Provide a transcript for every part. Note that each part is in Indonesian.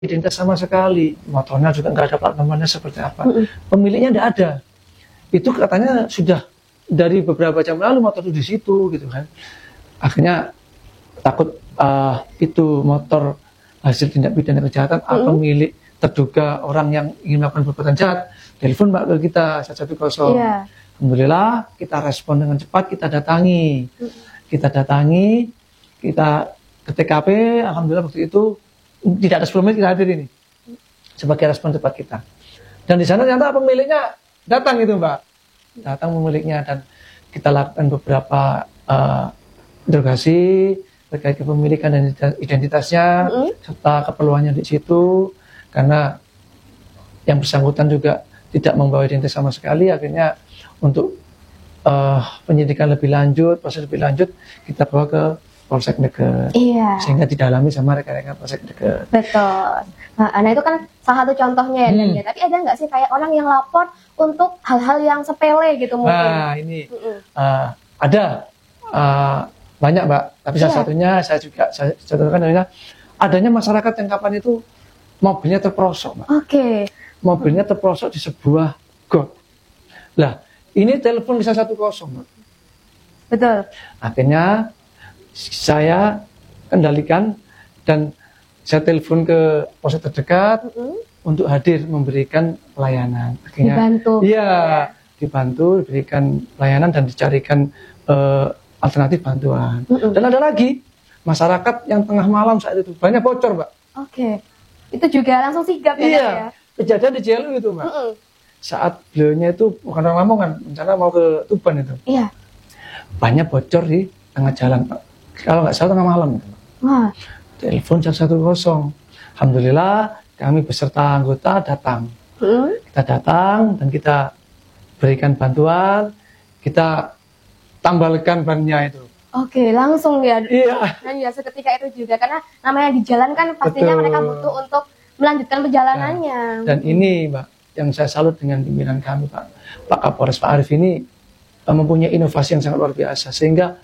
identitas sama sekali, motornya juga nggak ada plat nomornya seperti apa, pemiliknya nggak ada. Itu katanya sudah dari beberapa jam lalu motor itu di situ gitu kan. Akhirnya takut itu motor hasil tindak pidana kejahatan atau milik terduga orang yang ingin melakukan perbuatan jahat, telepon Mbak ke kita 110. Alhamdulillah kita respon dengan cepat, kita datangi, kita ke TKP. Alhamdulillah waktu itu tidak ada 10 menit kita hadir ini sebagai respon cepat kita. Dan di sana ternyata pemiliknya datang itu Mbak, datang pemiliknya, dan kita lakukan beberapa interogasi terkait kepemilikan dan identitasnya serta keperluannya di situ, karena yang bersangkutan juga tidak membawa identitas sama sekali. Akhirnya untuk penyidikan lebih lanjut, proses lebih lanjut, kita bawa ke Polsek Deket, sehingga didalami sama rekan-rekan Polsek Deket. Betul. Nah itu kan salah satu contohnya ya, Dan ya. Tapi ada nggak sih kayak orang yang lapor untuk hal-hal yang sepele gitu mungkin? Nah ini ada banyak Mbak, tapi salah satunya saya contohkan adanya masyarakat yang kapan itu mobilnya terperosok Mbak. Mobilnya terperosok di sebuah got. Lah ini telepon bisa 110 Mbak. Betul. Akhirnya saya kendalikan dan saya telepon ke polsek terdekat untuk hadir memberikan pelayanan. Akhirnya dibantu diberikan pelayanan dan dicarikan alternatif bantuan. Dan ada lagi masyarakat yang tengah malam saat itu banyak bocor Mbak. Itu juga langsung sigap ya? Kejadian di Jelu itu Mbak. Saat beliaunya itu bukan orang Lamongan, rencana mau ke Tuban itu. Banyak bocor di tengah jalan Pak. Kalau nggak salah tengah malam itu. Telepon 110. Alhamdulillah kami beserta anggota datang. Kita datang dan kita berikan bantuan, kita tambalkan bannya itu. Langsung ya. Dan ya seketika itu juga, karena namanya di jalan kan pastinya mereka butuh untuk melanjutkan perjalanannya. Dan ini Mbak, yang saya salut dengan pimpinan kami Pak Kapolres Pak Arif ini mempunyai inovasi yang sangat luar biasa, sehingga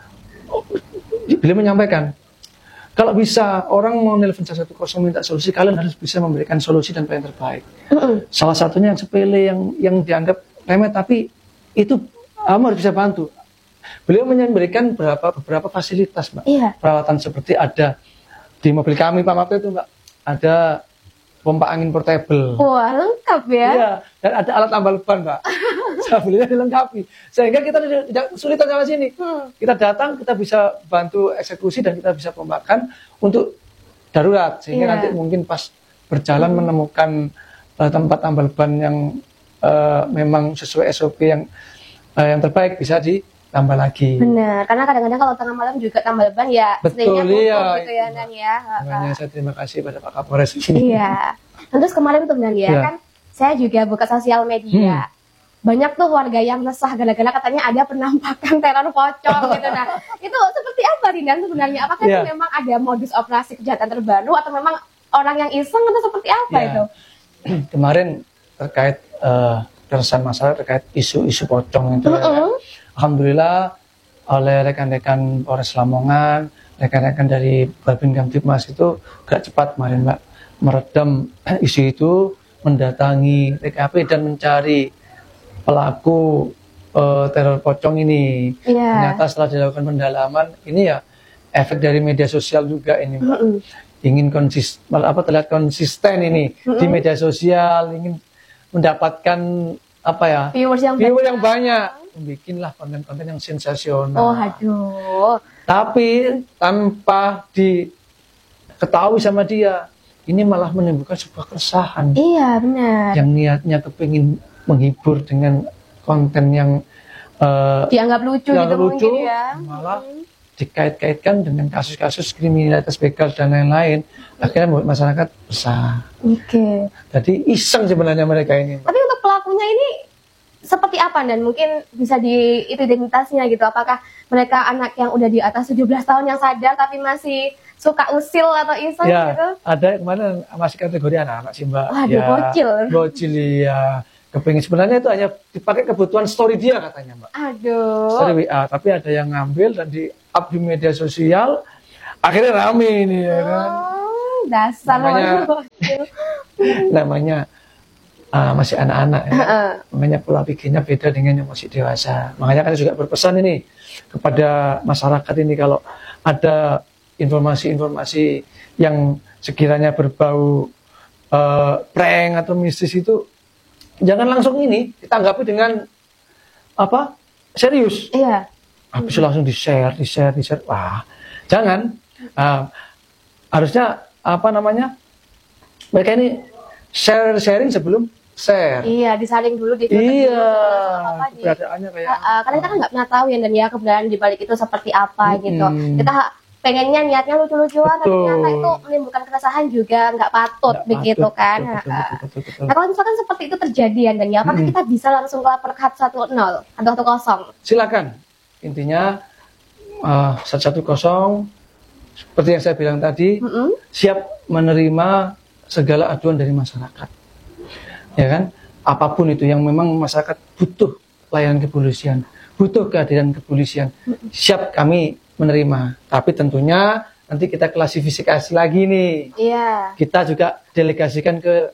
beliau menyampaikan, kalau bisa orang mau nelpon 110 minta solusi, kalian harus bisa memberikan solusi dan pelayanan terbaik. Salah satunya yang sepele, yang dianggap remeh, tapi itu harus bisa bantu. Beliau memberikan beberapa fasilitas Mbak. Peralatan seperti ada di mobil kami Pak waktu itu Mbak, ada pompa angin portable. Wah lengkap ya. Dan ada alat tambal ban Mbak. Beliau dilengkapi, sehingga kita tidak kesulitan sama sini. Kita datang, kita bisa bantu eksekusi dan kita bisa pompakan untuk darurat, sehingga nanti mungkin pas berjalan menemukan tempat tambal ban yang memang sesuai SOP yang terbaik, bisa ditambah lagi. Benar, karena kadang-kadang kalau tengah malam juga tambal ban ya. Betul gitu ya Dan ya. Makanya saya terima kasih pada Pak Kapolres. Terus kemarin tuh Dan ya, kan saya juga buka sosial media. Banyak tuh warga yang resah gara-gara katanya ada penampakan teror pocong gitu. Nah itu seperti apa Rindan sebenarnya? Apakah itu memang ada modus operasi kejahatan terbaru, atau memang orang yang iseng, atau seperti apa itu? Kemarin terkait keresahan masyarakat terkait isu-isu pocong itu alhamdulillah oleh rekan-rekan Polres Lamongan, rekan-rekan dari Babin Kamtibmas itu gak cepat kemarin Mbak meredam isu itu, mendatangi TKP dan mencari pelaku teror pocong ini. Ternyata setelah dilakukan pendalaman, ini ya efek dari media sosial juga ini Mbak. Ingin terlihat konsisten ini di media sosial, ingin mendapatkan viewers yang banyak, bikinlah konten-konten yang sensasional. Tapi tanpa diketahui sama dia, ini malah menimbulkan sebuah keresahan. Benar. Yang niatnya kepingin menghibur dengan konten yang dianggap lucu gitu mungkin ya, malah dikait-kaitkan dengan kasus-kasus kriminalitas begal dan lain-lain. Akhirnya membuat masyarakat resah. Jadi iseng sebenarnya mereka ini. Tapi untuk pelakunya ini seperti apa, dan mungkin bisa identitasnya gitu? Apakah mereka anak yang udah di atas 17 tahun yang sadar tapi masih suka usil atau iseng gitu? Ada kemarin masih kategori anak-anak sih Mbak. Bocil ya. Kepingin sebenarnya itu hanya dipakai kebutuhan story dia katanya Mbak. Story WA, tapi ada yang ngambil dan di up di media sosial, akhirnya rame ini ya kan. Dasar namanya masih anak-anak ya. Makanya pola pikirnya beda dengan yang masih dewasa. Makanya kan juga berpesan ini kepada masyarakat ini, kalau ada informasi-informasi yang sekiranya berbau prank atau mistis itu, jangan langsung ini ditanggapi dengan apa, serius. Iya. Habis langsung di-share. Wah, jangan. Harusnya apa namanya, mereka ini sharing sebelum share. Iya, disaring dulu, Iya, keberadaannya kayak karena kita kan nggak pernah tahu ya, dan ya kebenaran di balik itu seperti apa gitu. Kita pengennya niatnya lucu-lucuan, tapi ternyata itu menimbulkan keresahan juga, nggak patut begitu kan. Betul. Nah, kalau misalkan seperti itu terjadi dan ya, apakah kita bisa langsung lapor ke 110 atau 110? Silakan. Intinya 110 seperti yang saya bilang tadi, siap menerima segala aduan dari masyarakat. Ya kan? Apapun itu yang memang masyarakat butuh layanan kepolisian, butuh kehadiran kepolisian, siap kami menerima. Tapi tentunya nanti kita klasifikasi lagi nih. Iya. Kita juga delegasikan ke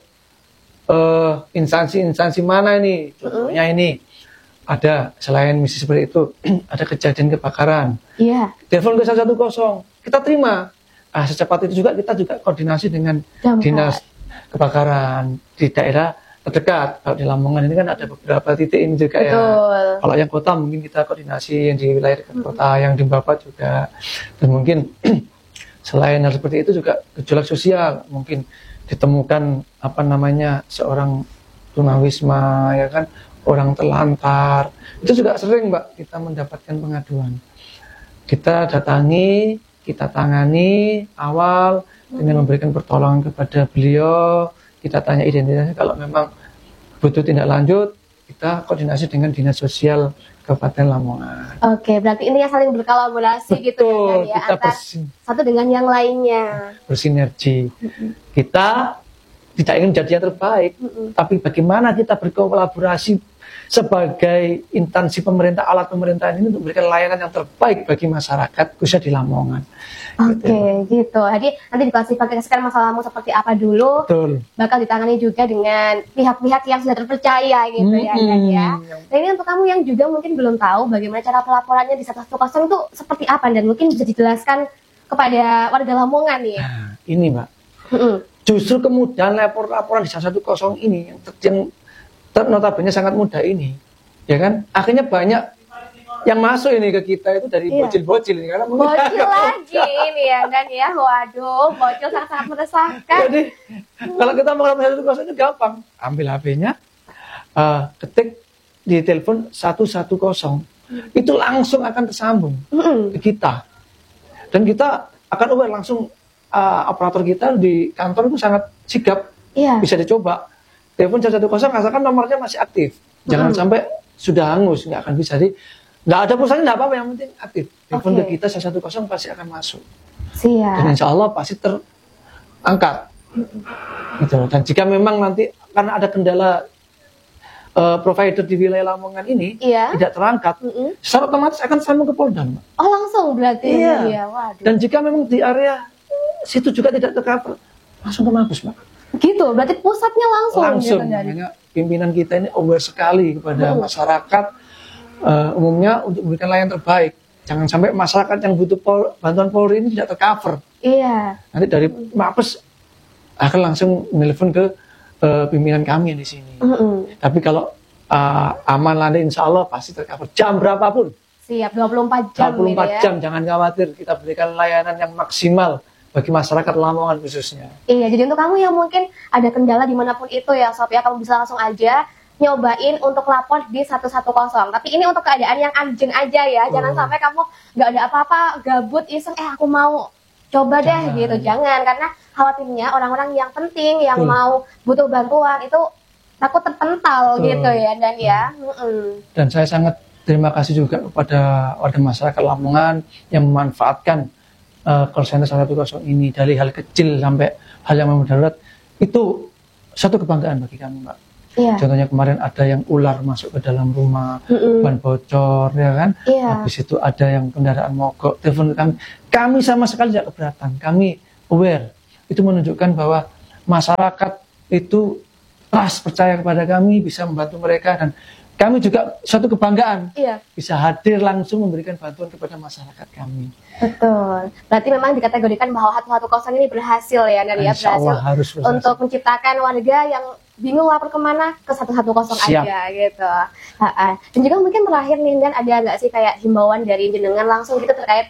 instansi mana ini. Contohnya ini ada, selain misi seperti itu, ada kejadian kebakaran. Iya. Telepon ke 110, kita terima. Secepat itu juga kita juga koordinasi dengan dinas kebakaran di daerah terdekat. Kalau di Lamongan ini kan ada beberapa titik ini juga. Betul. Ya. Kalau yang kota mungkin kita koordinasi yang di wilayah dekat kota, yang di Bapak juga. Dan mungkin selain hal seperti itu juga gejolak sosial, mungkin ditemukan apa namanya seorang tunawisma, ya kan, orang terlantar. Itu juga sering, Mbak, kita mendapatkan pengaduan. Kita datangi, kita tangani awal dengan memberikan pertolongan kepada beliau. Kita tanya identitasnya, kalau memang butuh tindak lanjut, kita koordinasi dengan Dinas Sosial Kabupaten Lamongan. Oke, berarti ini yang saling berkolaborasi. Betul, gitu ya, kita satu dengan yang lainnya. Bersinergi. Kita tidak ingin menjadi yang terbaik, tapi bagaimana kita berkolaborasi sebagai instansi pemerintah, alat pemerintahan ini untuk memberikan layanan yang terbaik bagi masyarakat, khususnya di Lamongan. Oke, gitu. Jadi nanti diklasifikasikan masalahmu seperti apa dulu. Betul. Bakal ditangani juga dengan pihak-pihak yang sudah terpercaya gitu ya, kan ya. Nah, ini untuk kamu yang juga mungkin belum tahu bagaimana cara pelaporannya di 110 itu seperti apa, dan mungkin bisa dijelaskan kepada warga Lamongan nih. Nah, ini Mbak. Justru kemudahan laporan di 110 ini yang notabene sangat mudah ini, ya kan? Akhirnya banyak yang masuk ini ke kita itu dari bocil-bocil ini, karena bocil lagi ini ya, dan ya, waduh, bocil sangat meresahkan. Jadi kalau kita mau ngelaporin 110 itu gampang, ambil HP-nya, ketik di telepon 110, itu langsung akan tersambung ke kita, dan kita akan aware langsung. Operator kita di kantor itu sangat sigap, bisa dicoba. Telepon 110 asalkan nomornya masih aktif, jangan sampai sudah hangus, nggak akan bisa. Nggak ada pulsanya, nggak apa-apa, yang penting aktif. Telepon ke kita 110 pasti akan masuk. Siap. Dan insya Allah pasti terangkat. Gitu. Dan jika memang nanti karena ada kendala provider di wilayah Lamongan ini tidak terangkat, secara otomatis akan sambung ke Polda. Oh, langsung berarti. Iya. Waduh. Dan jika memang di area situ juga tidak tercover, langsung ke Mabes, Mbak. Gitu, berarti pusatnya langsung. Langsung, makanya pimpinan kita ini aware sekali kepada masyarakat umumnya untuk memberikan layanan terbaik. Jangan sampai masyarakat yang butuh bantuan Polri ini tidak tercover. Iya. Nanti dari Mabes akan langsung menelpon ke pimpinan kami yang di sini. Tapi kalau aman nanti insya Allah pasti tercover jam berapapun. Siap, 24 jam. 24 jam, jangan khawatir, kita berikan layanan yang maksimal bagi masyarakat Lamongan khususnya. Iya, jadi untuk kamu yang mungkin ada kendala dimanapun itu ya Sob ya, kamu bisa langsung aja nyobain untuk lapor di 110. Tapi ini untuk keadaan yang urgent aja ya, jangan sampai kamu nggak ada apa-apa, gabut, iseng, aku mau coba deh gitu, jangan. Karena khawatirnya orang-orang yang penting, yang mau butuh bantuan itu takut terpental gitu ya, dan ya. Dan saya sangat terima kasih juga kepada warga masyarakat Lamongan yang memanfaatkan call center 110 ini, dari hal kecil sampai hal yang darurat. Itu satu kebanggaan bagi kami, Mbak. Contohnya kemarin ada yang ular masuk ke dalam rumah, ban bocor, ya kan? Habis itu ada yang kendaraan mogok, telepon kami sama sekali tidak keberatan. Kami aware itu menunjukkan bahwa masyarakat itu trust, percaya kepada kami, bisa membantu mereka, dan kami juga suatu kebanggaan bisa hadir langsung memberikan bantuan kepada masyarakat kami. Betul. Berarti memang dikategorikan bahwa 110 ini berhasil ya, dan ya berhasil untuk menciptakan warga yang bingung lapor kemana, ke 110 aja gitu. Dan juga mungkin terakhir nih, dan ada nggak sih kayak himbauan dari jenengan langsung gitu terkait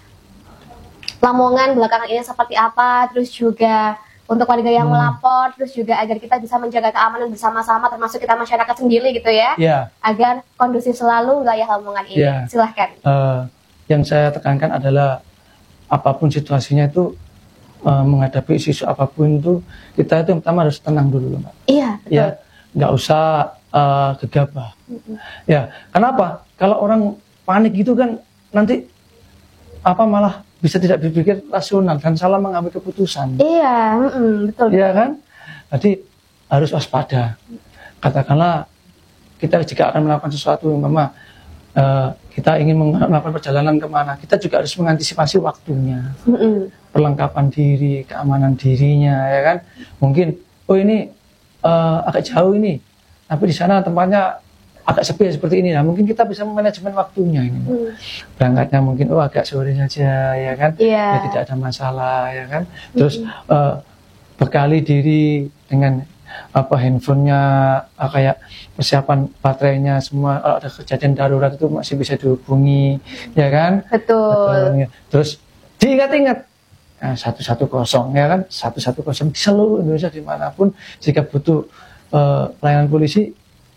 Lamongan belakangan ini seperti apa, terus juga untuk warga yang melapor, terus juga agar kita bisa menjaga keamanan bersama-sama, termasuk kita masyarakat sendiri gitu ya, agar kondusif selalu wilayah Lamongan ini. Silahkan. Yang saya tekankan adalah apapun situasinya itu, menghadapi isu apapun itu, kita itu yang pertama harus tenang dulu, Mbak. Iya, betul. Ya, nggak usah gegabah. Ya, kenapa? Kalau orang panik gitu kan nanti malah bisa tidak berpikir rasional dan salah mengambil keputusan. Iya, betul. Iya kan? Jadi harus waspada. Katakanlah kita jika akan melakukan sesuatu, Mama, kita ingin melakukan perjalanan kemana, kita juga harus mengantisipasi waktunya, perlengkapan diri, keamanan dirinya, ya kan? Mungkin, ini agak jauh ini, tapi di sana tempatnya agak sepi seperti ini. Nah, mungkin kita bisa manajemen waktunya ini. Berangkatnya mungkin agak sore saja, ya kan? Ya, tidak ada masalah, ya kan? Terus bekali diri dengan handphonenya, kayak persiapan baterainya semua, kalau ada kejadian darurat itu masih bisa dihubungi, ya kan? Betul. Ya. Terus diingat-ingat 110, ya kan? 110 di seluruh Indonesia dimanapun, jika butuh pelayanan polisi,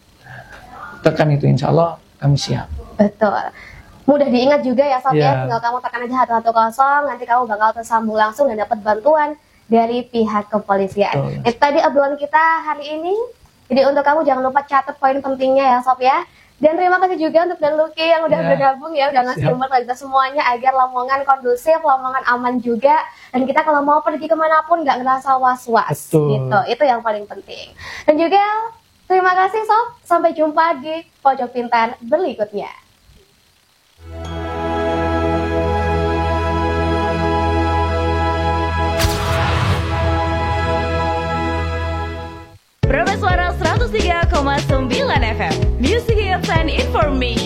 tekan itu, insya Allah kami siap. Betul. Mudah diingat juga ya, Sob ya. Tinggal kamu tekan aja 110, nanti kamu bakal tersambung langsung dan dapat bantuan dari pihak kepolisian. Itu tadi obrolan kita hari ini. Jadi untuk kamu jangan lupa catat poin pentingnya ya, Sob ya. Dan terima kasih juga untuk Dan Luki yang udah bergabung ya, udah ngasih nomor kita semuanya agar Lamongan kondusif, Lamongan aman juga, dan kita kalau mau pergi kemanapun nggak ngerasa was-was gitu. Itu yang paling penting. Dan juga terima kasih, Sob. Sampai jumpa di Pojok Pintar berikutnya. Suara 103,9 FM Music Hits and Information.